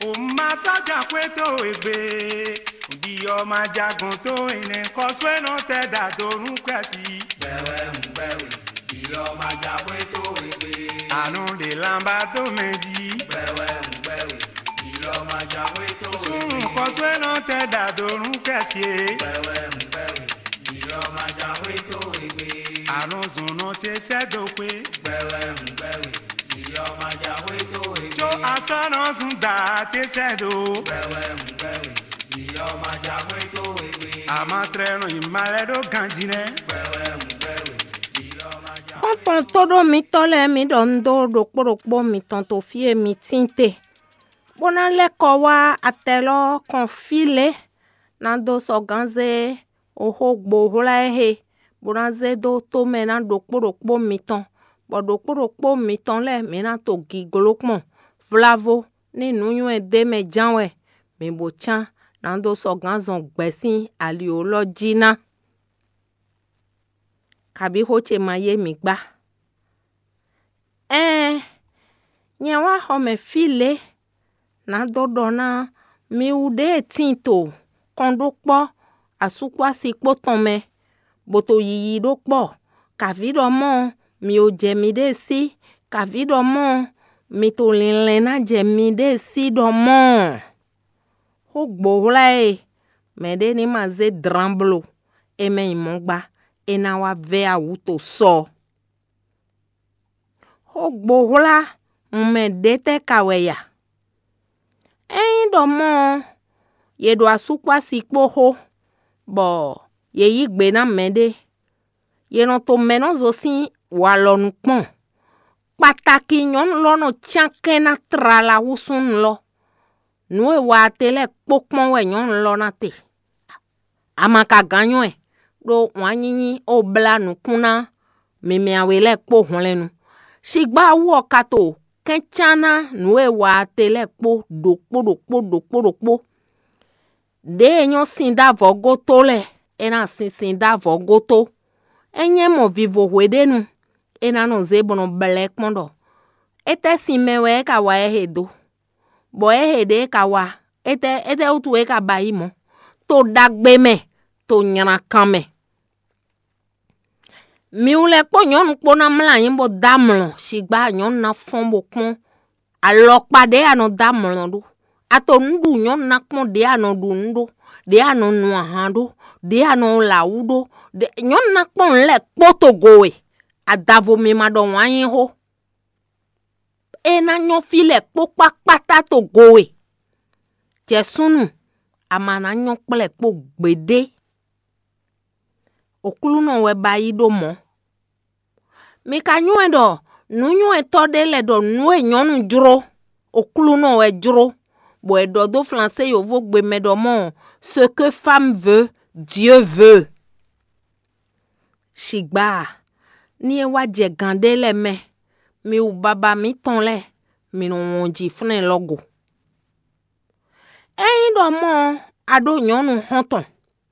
Umasaja kweto egbe Bi ọmọ jagun tó ìní kọ́sọ́ iná tẹ́dà torún kwẹ́sì. Bẹ̀wẹ̀ ń bẹ̀wẹ̀ bí ọmọ jagun tó egbe. Àánú lè lamba tó méjì. Bẹ̀wẹ̀ ń bẹ̀wẹ̀ bí ọmọ jagun tó egbe. Sùn kọ́sọ́ iná tẹ́dà torún kwẹ́sì. Bẹ̀wẹ̀ ń bẹ̀wẹ̀ bí ọmọ jagun tó egbe. Àánú sùnú ti sẹ́dọ̀ pé. Bẹ̀wẹ̀ ń bẹ̀wẹ̀ bí ọmọ jagun tó egbe. Tó asọ́nà sùn dà ti sẹ́dọ̀. Bẹ̀wẹ̀ ń bẹ̀wẹ̀ bí ọmọ jagun tó egbe. Àmọ́ tẹ̀rùn ìmàlẹ́ ló kàn jìnnẹ́. Bẹ̀wẹ̀ ń bẹ̀wẹ̀ bí ọmọ jagun. Kọ́pọ̀ todo mi tọ́lẹ̀ mi dọ̀ ń dó ɖokpoɖokpo mi tɔn tó fie mi tinte. Bona lẹ́kọ̀ọ́ wa atẹlɔ kan file na do sɔganze oho gbohla ehe. Bona ze do tome na ɖokpoɖokpo mi tɔn. Bɔ ɖokpoɖokpo mi tɔn lɛ mi na to gigolo kpɔn. Vlavo ni nuyue de me janwɛ mi bo tsan na do sɔganzɔn gbɛsi aliolɔ dzina. Kabi hoche ma ye mi gba. Nye wa xɔme file na dɔdɔ na mi wu de tinto kɔndo kpɔ asukpa si kpɔ tɔmɛ boto yiyi do kpɔ kavi dɔ mɔ mi o jɛ mi de si kavi dɔ mɔ mi to lilɛ na jɛ mi de si dɔ mɔ o gbohla ye mɛ de ni ma ze dramblo eme imɔgba ena wa vɛ awu to sɔ o gbohla mɛ de tɛ kawɛ ya ɛyin dɔ mɔ ye do asukpa si kpɔ ho bɔ ye yi gbe na mɛ de ye nɔ to mɛ nɔ zo si wa lɔnu kpɔn pàtàkì nyɔnu lɔnà tiakɛ na tra la wusun lɔ nu e wa te lɛ kpɔkpɔn wɛ nyɔnu lɔ na te amaka ganyɔɛ do wanyinyi o bla nukuna mimiawe lɛ kpɔ hɔlɛnu sigba wɔ kato kɛntsana nu e wa te lɛ kpɔ dokpo de enyo sin da vɔ goto lɛ ena sin da vɔ goto enye mɔ vivo hwedenu ena no zebono blɛ kpɔn dɔ ete si mɛwɛ ka wa ehe do bɔ ehe de ka wa ete utu e ka ba yi mɔ to dagbe mɛ to nyana kan mɛ miu lɛ kpɔ nyɔnu kpɔ na mla yin bo damlɔ sigba nyɔnu na fɔn bo kpɔn alɔkpa de anɔ damlɔ do ato nudu nyɔnu na kpɔn de anɔ du nudo de anɔ nu aha do de anɔ lawu do de nyɔnu na kpɔn lɛ kpɔ togoe adavo mi ma dɔ wanyi ho ena nyɔfi lɛ kpɔ kpakpata togoe jɛsunu amana nyɔ kplɛ kpɔ gbede okulu nɔ wɛ ba yi do mɔ mi ka nyɔɛ dɔ nu nyɔɛ tɔ de lɛ dɔ nu e nyɔnu dzro okulu nɔ wɛ dzro bɔ ɛdɔ do français yovo gbe mɛ dɔ mɔ ce que femme veut Dieu veut sigba ni e wa jɛ gan de lɛ mɛ mi u baba mi tɔn lɛ mi no wɔn dzi fune lɔgo ɛyin dɔ mɔ ado nyɔnu hɔntɔn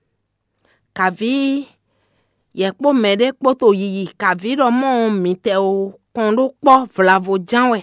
kavi yɛ kpɔ mɛ de kpɔ to yiyi kavi dɔ mɔ mi tɛ o kɔndo kpɔ vlavo janwɛ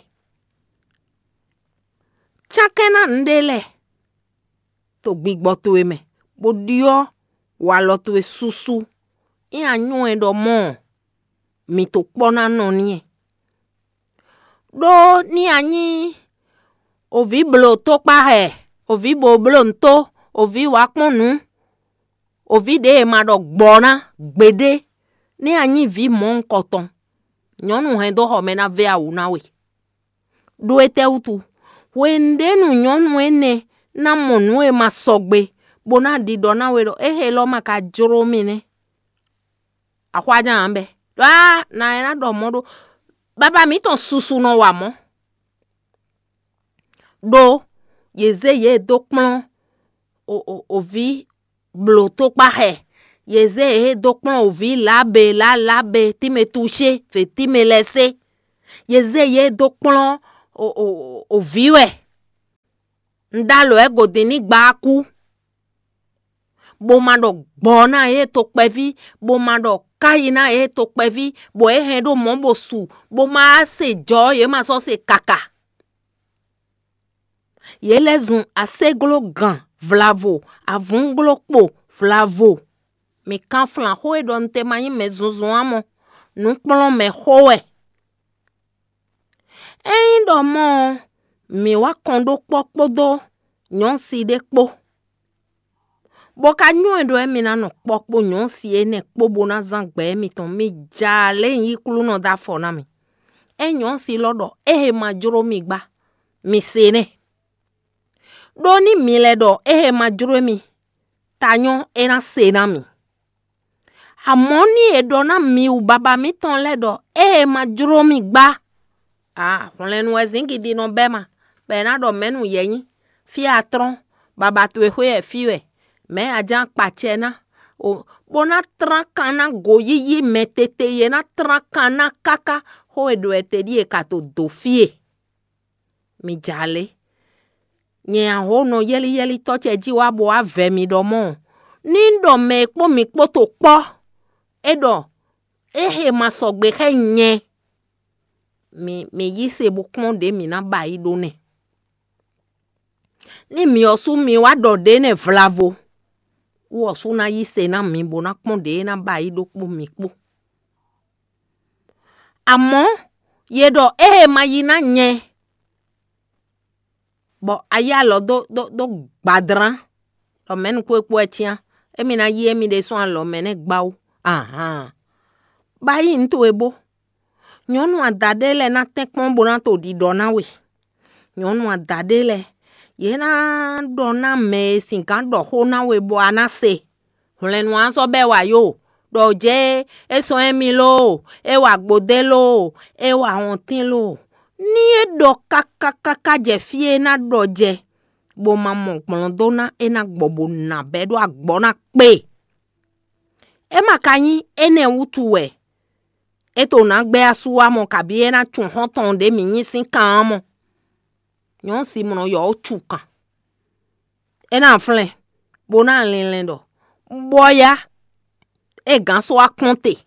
tsakɛna nde lɛ to gbigbɔ to e mɛ bo diɔ walɔ to e susu iya nyɔɛ dɔ mɔ mi to kpɔ na nɔ niɛ do ni anyi ovi blo to kpa hɛ ovi bo blo nto ovi wa kpɔnu ovi de ma dɔ gbɔna gbede ni anyi vi mɔ nkɔtɔn nyɔnu hɛ do xɔmɛ na vɛ awu na we do ete utu wendenu nyɔnu ene na mɔ nu e ma sɔgbe bona di dɔ na we dɔ ehe lɔ ma ka dzro mi ne axɔadza ambɛ na ena dɔ mɔ do baba mi tɔn susu nɔ wa mɔ do yeze ye do kplɔn ovi blo to kpa hɛ yeze ye do kplɔn ovi labe ti me touche fe ti me lɛse yeze ye do kplɔn ovi wɛ ndalo egode ni gba ku bo ma dɔ gbɔ na ye to kpɛvi bo ma dɔ kayi na ye to kpɛvi bo ehe do mɔ bo su bo ma se jɔ ye ma sɔ se kaka Yele zun aseglo gan vlavo avunglo kpo vlavo. Me kan flan hoe don te mayi me zunzun amo. Nukplon me hoe. Do mo mi wa kondo pokpodo nyon si de kpo. Boka nyon do emi na no pokpo nyon si ene kpo bona zangbe mi ton mi jale yi kulu no da fona mi. Nyon si lodo majuro mi gba mi sene. Doni mi le do majuro mi tanyon ena sena mi. Amoni dona mi u baba mi ton le do majuro mi gba. Flen wezingi di no bema. Bena do menu yeyin. Fi atron. Baba tuwe hwe fiwe. Me ajan pachena. Bona trankana goyiyi metete ye na trankana kaka. Hoe do etedi e kato dofie. Mi jale. Nye ho no yeli toche jiwa bo ave mi do mo. Nindo me ekpo mi kpo to kpo. Edo. Masogbe he nye. Me yise bukon de mi na bayi do ne. Ni mi osu mi wa do de ne vlavo. U osu na yise na mi bona kon de na bayi do kpo mi kpo. Amo yedo mayi na nye. Bo ayalo do gbadran. Lo men kwe etian. Emi na yi emi de son lo men gbau. Bayi nto ebo. Nyonu adadele na tekpon bona to di dona we. Nyonu adadele. Yena dona me sinkan do ho na we bo anase. Hulenwa anso be wa yo. Do je eso emi lo. Ewa gbode lo. Ewa hontin lo. Ni do kaka je fie na do je. Bo mamon dona ena gbobo na bedo agbona kpe. Ema kanyi ene utuwe. Eto na gbe asuwa mo kabi na chun hoton de mi yin sin kan mo. Nyon si mo yo chukan. Ena flen. Bona lenlendo. Boya. Gan so akonte.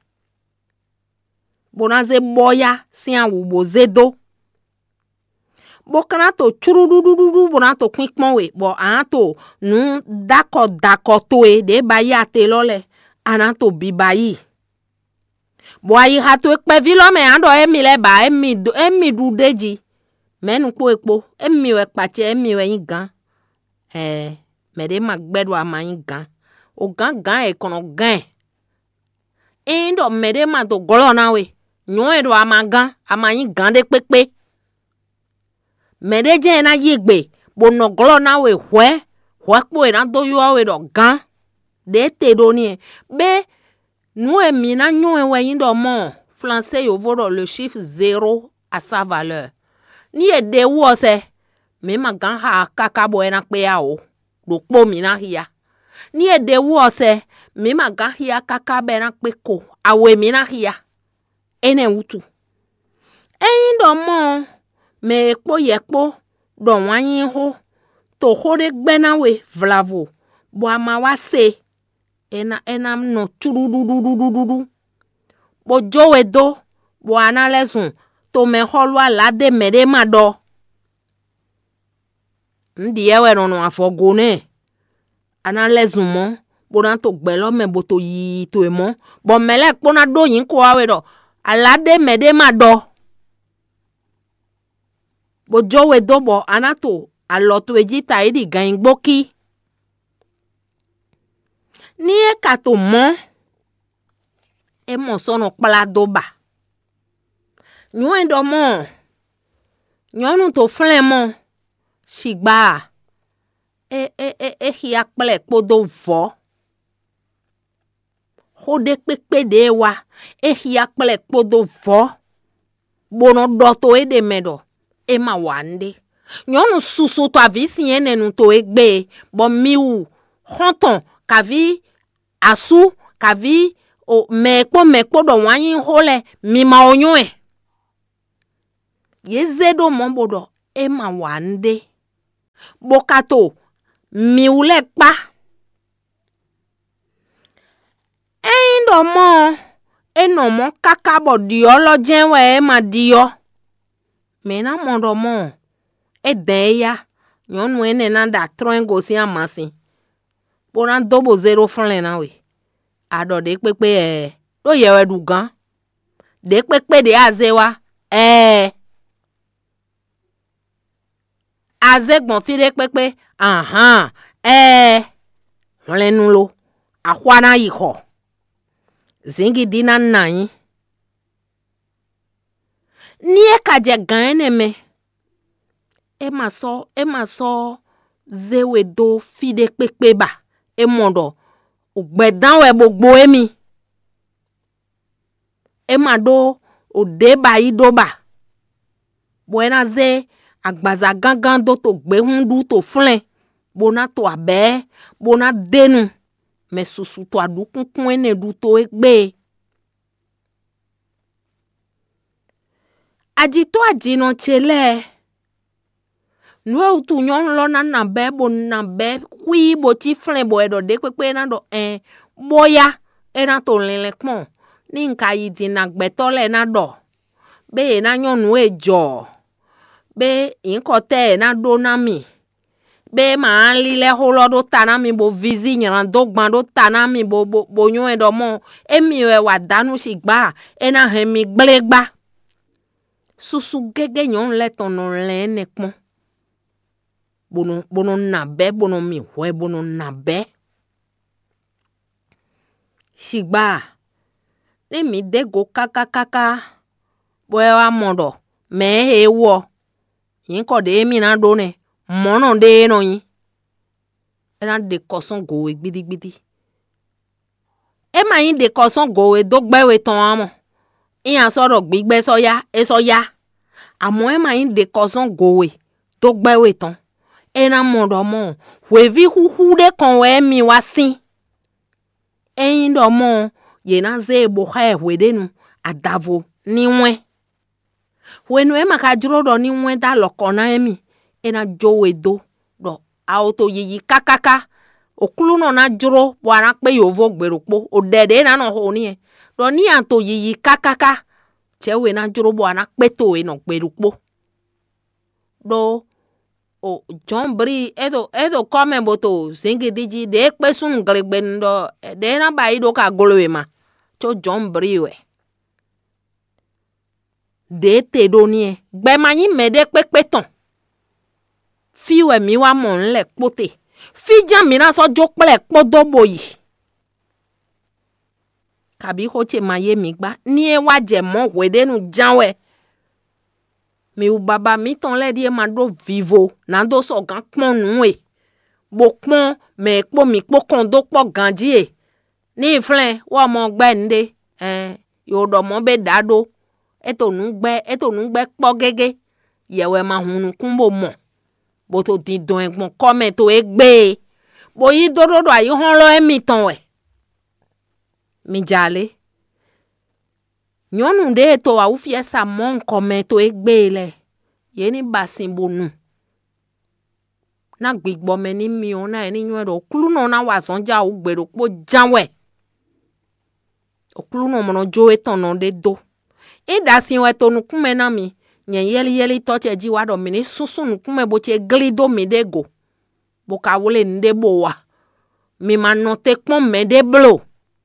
Bona ze boya si an wubo zedo. Bokana to churudududu bona to kwinkpon we. Bo an to nu dako to e de bayi ate lole. Anan to bi bayi. Bo ayi hato ekpe vilo me ando emi le ba emi du deji. Menu kpo ekpo. Emi we kpache emi we yin gan. Me de magbedo ama yin gan. O gan e kono gan. Endo me de ma to golo na we. Nyon edo ama gan. Ama yin gan de pepe. Me de je na yigbe. Bo no golo na we hwe. Hwe kpo e na do yo we do gan. De te do ni. Be nous emi na nyon we yin do mo. Français yo vodo le chiffre 0 à sa valeur. Ni e de wo se. Me ma gan ha kaka bo e na pe ya o. Do kpo mi na hiya. Ni e de wo se. Me ma gan hiya kaka be na pe ko. Awe mi na hiya. Ene utu. Yin do mo. Me ekpo yekpo. Do wanyin ho. To ho de gbe na we vlavo. Bo ama wa se. Ena no churudududududu. Bo jowe do. Bo analezun. To me holwa la de me de ma do. Ndi ewe no afogone. Analezun mo. Bo na to gbelo me bo to yi to e mo. Bo mele kpona do yin ko awe do. Ala de me de ma do. Bo jowe do bo anato. Aloto ejita edi gangboki. Ni e kato mon. E mon sono kpala doba. Nyon do mon. Nyon to flen mon. Shigba. Hiya kpele kpodo vo. Hode kpekpe de wa. Hiya kpele kpodo vo. Bono doto e de medo. E ma wande. Nyon susu to avisi yene nu to egbe. Bon miu. Honton. Kavi. Asu. Kavi. O mekpo do wanyin hole. Mi ma onyo e. Yezedo mombodo. E ma wande. Bokato. Mi ule pa. Endo mo. Eno mo kakabo diyo lo jenwe e ma diyo. Mena mondo mo. E deya. nyɔnu ene na da trɔe gosi amasi bona dobo zero flen na we ado de pepe do yewe du gan de pepe de azewa azegbon fi de pepe lenu lo akwana yiko zingi dina nai ni kaje gan eneme e ma so zewe do fi de pepe ba e mondo ogbedan we gbogbo emi e ma do ode ba ido ba buena ze agbaza gangan do to gbe hundu to flen bona to abe bona denu me susu to adukunkun ene du to egbe ajito ajino chele nwe utu nyon lo na be bo na be kwi bo ti flen bo edo de pepe na do boya era to lele pon ni nka yi di na gbeto le na do be na nyonu ejo be inko te na do na mi be ma lile holo do tanami bo vizi nyan do gban do tanami bo nyon edo mo emi we wa danu sigba ena hemi gbelegba susu gege nyon le tono le ne pon bono na be bono mi hwe bono na be sigba ne mi de go kaka boya mondo me ewo yinko de mi na do ne mono de no yin era de koson go we gbidigbidi e ma yin de koson go we do gbe we ton amo iyan soro gbigbe so ya amo e ma yin de koson go we do gbe we ton ena mondo mo we vi huhu de kon we mi wa sin eyin do mo ye na ze bo ha we de nu adavo ni wenu e maka juro do ni nwe da lokona emi ena jowe do auto yiyi kakaka okulu no na juro bo ara pe yovo gberopo odede na no ho ni do ni anto yiyi kakaka chewe na juro bo ana pe to e no gberopo do o John Bri edo come boto zingi diji de pe sun gregbe ndo de na ba ido ka golowe ma cho John Bri we de te do ni gbe ma yin me de pepe ton fi we mi wa mo nle pote fi jan mi na so jo pele podobo yi kabi ho che ma ye mi gba ni e wa je mo we de nu janwe mi u baba mi ton le di e ma do vivo na do so gan pon nu e bo pon me po mi po kon do po ganji e ni flen wo mo gbe nde yo do mo be dado eto nu gbe po gege yewe ma hunu kunbo mo bo to di don egbon comment to egbe bo yi dododo ayi hon lo emi ton we mi jale nyonu de to wa ufi esa mon comment to egbe le ye ni basin bonu na gbigbo me ni mi ona eni nyu do kulu no na wa sonja u gbero po janwe okulu no mo no jo eton no de do e da sin we to nu kume na mi nyen yeli to che ji wa do mi ni susu nu kume bo che glido mi de go bo ka wole nde bo wa mi ma no te pon me de blo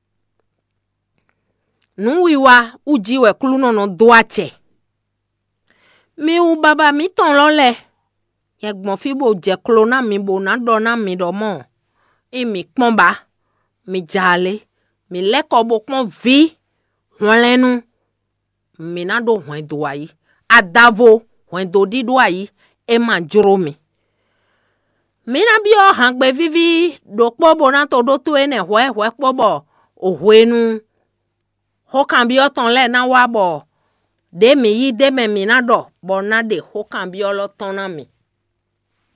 nu wi wa uji we kulu no do ache mi u baba mi ton lo le yegbon fi bo je klona mi bo na do mo e mi pon ba mi jale mi leko bo pon vi won lenu mi na do hwen do ayi adavo hwen do di do ayi e ma juro mi na bi o han gbe vivi do po bo na to do to ene hwe po bo o hwenu ho kan bi o ton le na wa bo de mi yi de me mi na do bo na de ho kan bi o lo ton na mi